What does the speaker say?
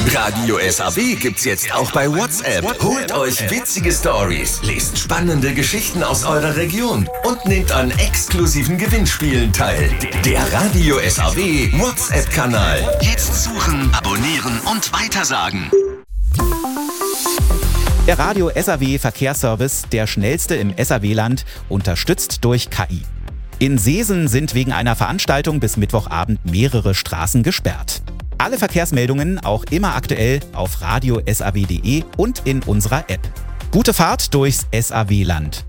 Radio SAW gibt's jetzt auch bei WhatsApp. Holt euch witzige Stories, lest spannende Geschichten aus eurer Region und nehmt an exklusiven Gewinnspielen teil. Der Radio SAW WhatsApp-Kanal. Jetzt suchen, abonnieren und weitersagen. Der Radio SAW Verkehrsservice, der schnellste im SAW-Land, unterstützt durch KI. In Seesen sind wegen einer Veranstaltung bis Mittwochabend mehrere Straßen gesperrt. Alle Verkehrsmeldungen auch immer aktuell auf radiosaw.de und in unserer App. Gute Fahrt durchs SAW-Land.